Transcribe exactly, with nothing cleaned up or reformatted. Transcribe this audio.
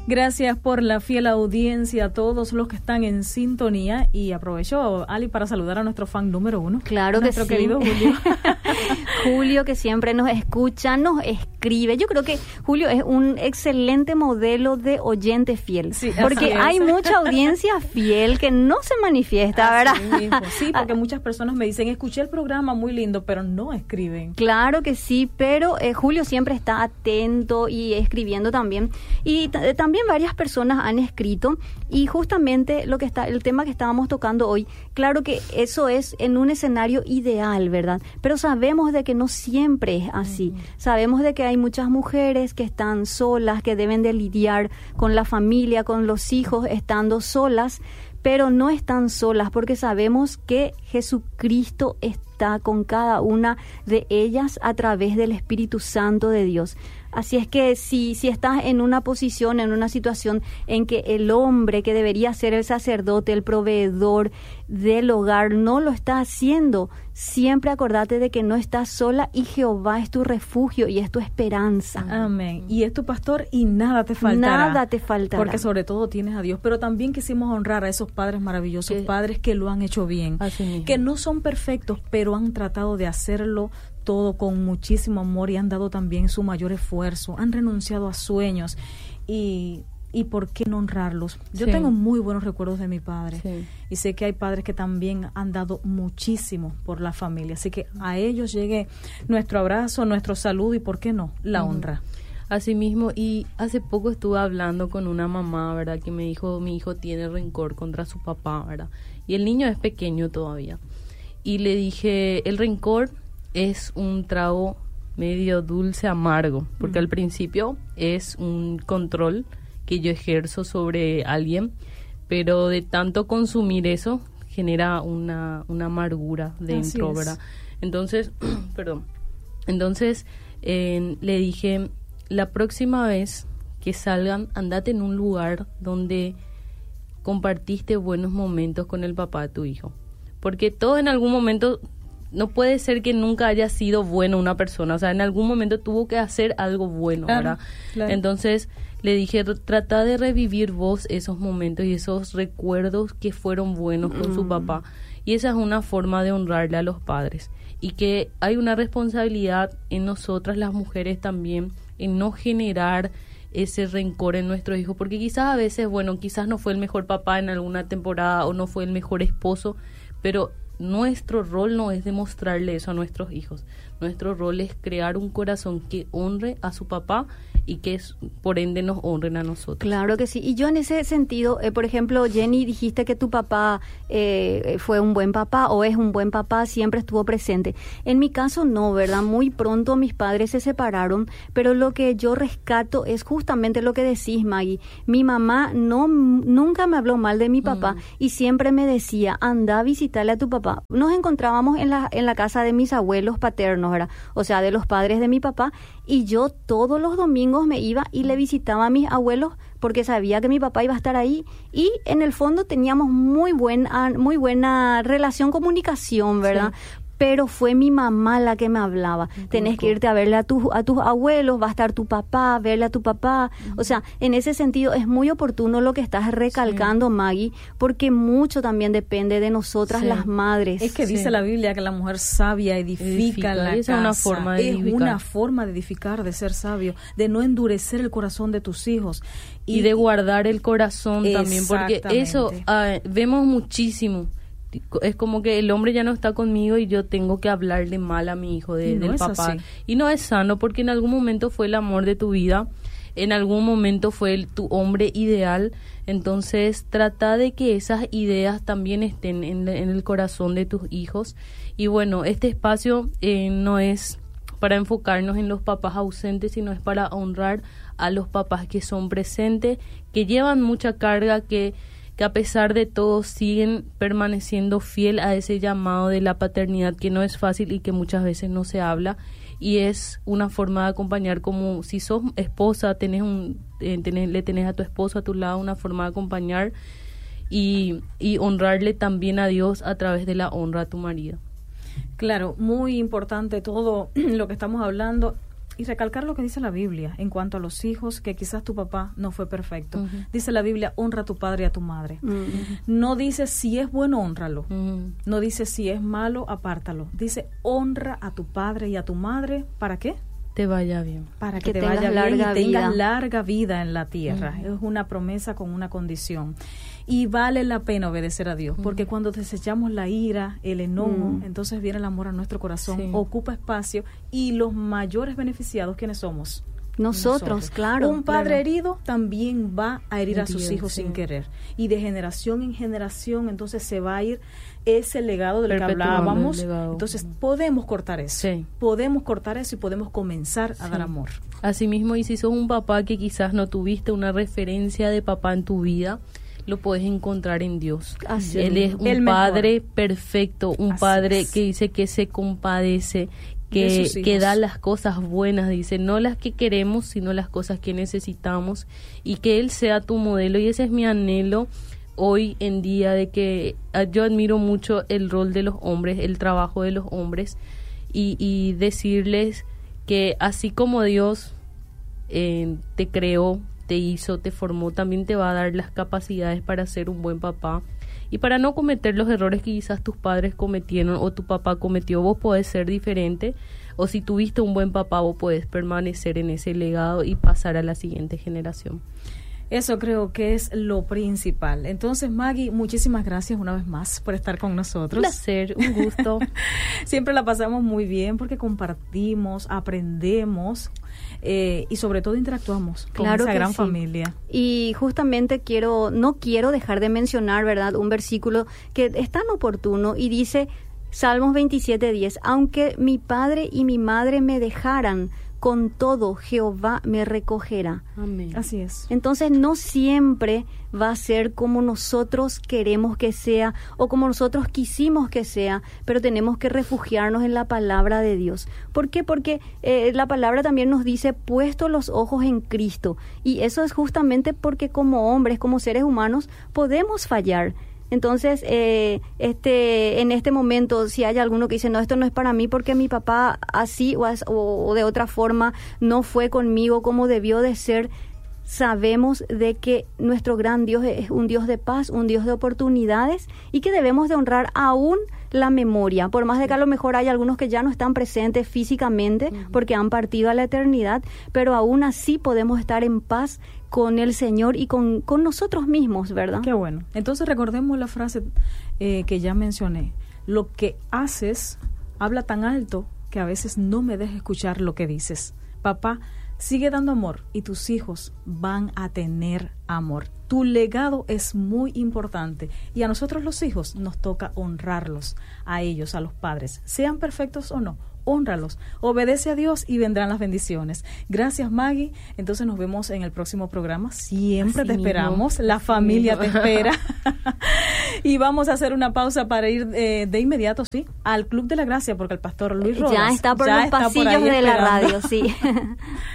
Gracias por la fiel audiencia a todos los que están en sintonía, y aprovecho, Ali, para saludar a nuestro fan número uno. Claro que sí. Nuestro querido Julio. Julio, que siempre nos escucha, nos escribe. Yo creo que Julio es un excelente modelo de oyente fiel, sí, porque hay mucha audiencia fiel que no se manifiesta, ¿verdad? Mismo. Sí, porque muchas personas me dicen, escuché el programa muy lindo, pero no escriben. Claro que sí, pero eh, Julio siempre está atento y escribiendo también. Y t- también varias personas han escrito, y justamente lo que está, el tema que estábamos tocando hoy, claro que eso es en un escenario ideal, ¿verdad? Pero sabemos de que no siempre es así. Uh-huh. Sabemos de que hay muchas mujeres que están solas, que deben de lidiar con la familia, con los hijos, estando solas, pero no están solas, porque sabemos que Jesucristo está con cada una de ellas a través del Espíritu Santo de Dios. Así es que si, si estás en una posición, en una situación en que el hombre que debería ser el sacerdote, el proveedor del hogar, no lo está haciendo, siempre acordate de que no estás sola y Jehová es tu refugio y es tu esperanza. Amén. Y es tu pastor y nada te faltará. Nada te faltará. Porque sobre todo tienes a Dios. Pero también quisimos honrar a esos padres maravillosos, que, padres que lo han hecho bien, que no son perfectos, pero han tratado de hacerlo todo con muchísimo amor y han dado también su mayor esfuerzo, han renunciado a sueños y, y ¿por qué no honrarlos? Yo sí. tengo muy buenos recuerdos de mi padre, sí. y sé que hay padres que también han dado muchísimo por la familia, así que a ellos llegue nuestro abrazo, nuestro saludo y ¿por qué no? La uh-huh. honra. Así mismo, y hace poco estuve hablando con una mamá, ¿verdad? Que me dijo, mi hijo tiene rencor contra su papá, ¿verdad? Y el niño es pequeño todavía. Y le dije, el rencor es un trago medio dulce amargo, porque mm. al principio es un control que yo ejerzo sobre alguien, pero de tanto consumir eso genera una, una amargura dentro, ¿verdad? Entonces, perdón, entonces eh, le dije, la próxima vez que salgan, andate en un lugar donde compartiste buenos momentos con el papá de tu hijo, porque todo en algún momento. No puede ser que nunca haya sido bueno una persona, o sea, en algún momento tuvo que hacer algo bueno, claro, ¿verdad? Claro. Entonces le dije, trata de revivir vos esos momentos y esos recuerdos que fueron buenos con mm. su papá. Y esa es una forma de honrarle a los padres. Y que hay una responsabilidad en nosotras las mujeres también, en no generar ese rencor en nuestros hijos, porque quizás a veces, bueno, quizás no fue el mejor papá en alguna temporada o no fue el mejor esposo, pero nuestro rol no es demostrarle eso a nuestros hijos. Nuestro rol es crear un corazón que honre a su papá y que es, por ende nos honren a nosotros. Claro que sí. Y yo en ese sentido, eh, por ejemplo, Jenny, dijiste que tu papá eh, fue un buen papá o es un buen papá, siempre estuvo presente. En mi caso no, ¿verdad? Muy pronto mis padres se separaron, pero lo que yo rescato es justamente lo que decís, Maggie. Mi mamá no nunca me habló mal de mi papá mm. y siempre me decía, anda a visitarle a tu papá. Nos encontrábamos en la, en la casa de mis abuelos paternos, ¿verdad? O sea, de los padres de mi papá, y yo todos los domingos me iba y le visitaba a mis abuelos porque sabía que mi papá iba a estar ahí, y en el fondo teníamos muy buena, muy buena relación, comunicación, ¿verdad? Sí. Pero fue mi mamá la que me hablaba. Uh-huh. Tenés que irte a verle a, tu, a tus abuelos, va a estar tu papá, verle a tu papá. Uh-huh. O sea, en ese sentido es muy oportuno lo que estás recalcando, sí. Maggie, porque mucho también depende de nosotras sí. las madres. Es que dice sí. la Biblia que la mujer sabia edifica, edifica la es casa. Una forma de es edificar. una forma de edificar, de ser sabio, de no endurecer el corazón de tus hijos. Y, y de guardar el corazón también, porque eso uh, vemos muchísimo. Es como que el hombre ya no está conmigo y yo tengo que hablarle mal a mi hijo de, no del papá. Así. Y no es sano, porque en algún momento fue el amor de tu vida, en algún momento fue el, tu hombre ideal. Entonces trata de que esas ideas también estén en, en el corazón de tus hijos. Y bueno, este espacio eh, no es para enfocarnos en los papás ausentes, sino es para honrar a los papás que son presentes, que llevan mucha carga, que que a pesar de todo siguen permaneciendo fiel a ese llamado de la paternidad, que no es fácil y que muchas veces no se habla, y es una forma de acompañar, como si sos esposa, tenés un, eh, tenés, le tenés a tu esposo a tu lado, una forma de acompañar y, y honrarle también a Dios a través de la honra a tu marido. Claro, muy importante todo lo que estamos hablando. y recalcar lo que dice la Biblia en cuanto a los hijos, que quizás tu papá no fue perfecto. Uh-huh. Dice la Biblia, honra a tu padre y a tu madre. Uh-huh. No dice si es bueno, honralo. Uh-huh. No dice si es malo, apártalo. Dice, honra a tu padre y a tu madre. ¿Para qué? Te vaya bien. Para que, que te vaya bien y tengas larga vida en la tierra. Uh-huh. Es una promesa con una condición. Y vale la pena obedecer a Dios, porque uh-huh. cuando desechamos la ira, el enojo, uh-huh. entonces viene el amor a nuestro corazón, sí. ocupa espacio, y los mayores beneficiados, ¿quiénes somos? Nosotros, Nosotros. claro. Un padre claro. herido también va a herir a sus hijos sí. sin querer. Y de generación en generación, entonces se va a ir ese legado del que hablábamos. Entonces podemos cortar eso. Sí. Podemos cortar eso y podemos comenzar a sí. dar amor. Asimismo, y si sos un papá que quizás no tuviste una referencia de papá en tu vida, lo puedes encontrar en Dios. Así Él es un El padre mejor. perfecto, un Así padre es. que dice que se compadece, que, que da las cosas buenas, dice, no las que queremos, sino las cosas que necesitamos, y que Él sea tu modelo. Y ese es mi anhelo hoy en día, de que yo admiro mucho el rol de los hombres, el trabajo de los hombres, y, y decirles que así como Dios eh, te creó, te hizo, te formó, también te va a dar las capacidades para ser un buen papá y para no cometer los errores que quizás tus padres cometieron o tu papá cometió. Vos podés ser diferente, o si tuviste un buen papá, vos podés permanecer en ese legado y pasar a la siguiente generación. Eso creo que es lo principal. Entonces, Maggie, muchísimas gracias una vez más por estar con nosotros. Un placer, un gusto. Siempre la pasamos muy bien porque compartimos, aprendemos eh, y sobre todo interactuamos con claro esa gran sí. familia. Y justamente quiero, no quiero dejar de mencionar, ¿verdad?, un versículo que es tan oportuno y dice, Salmos veintisiete diez, aunque mi padre y mi madre me dejaran, con todo Jehová me recogerá. Amén. Así es. Entonces no siempre va a ser como nosotros queremos que sea o como nosotros quisimos que sea, pero tenemos que refugiarnos en la palabra de Dios. ¿Por qué? Porque eh, la palabra también nos dice, puesto los ojos en Cristo. Y eso es justamente porque como hombres, como seres humanos, podemos fallar. Entonces, eh, este, en este momento, si hay alguno que dice, no, esto no es para mí porque mi papá así o, as, o, o de otra forma no fue conmigo como debió de ser, sabemos de que nuestro gran Dios es un Dios de paz, un Dios de oportunidades y que debemos de honrar aún la memoria, por más de que a lo mejor hay algunos que ya no están presentes físicamente uh-huh. porque han partido a la eternidad, pero aún así podemos estar en paz con el Señor y con, con nosotros mismos, ¿verdad? Qué bueno. Entonces recordemos la frase eh, que ya mencioné. Lo que haces habla tan alto que a veces no me deja escuchar lo que dices. Papá, sigue dando amor y tus hijos van a tener amor. Tu legado es muy importante y a nosotros los hijos nos toca honrarlos, a ellos, a los padres, sean perfectos o no. Hónralos, obedece a Dios y vendrán las bendiciones. Gracias, Maggie. Entonces nos vemos en el próximo programa. Siempre Así te mismo. esperamos, la Así familia mismo. te espera. Y vamos a hacer una pausa para ir eh, de inmediato, sí, al Club de la Gracia, porque el pastor Luis Rodas ya está por los pasillos por de esperando. la radio, sí.